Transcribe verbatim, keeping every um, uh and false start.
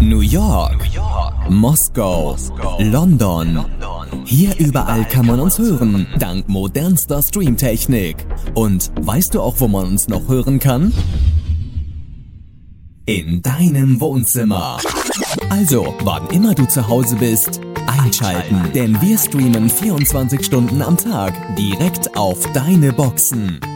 New York, Moskau, London. Hier überall kann man uns hören, dank modernster Streamtechnik. Und weißt du auch, wo man uns noch hören kann? In deinem Wohnzimmer. Also, wann immer du zu Hause bist, einschalten, denn wir streamen vierundzwanzig Stunden am Tag direkt auf deine Boxen.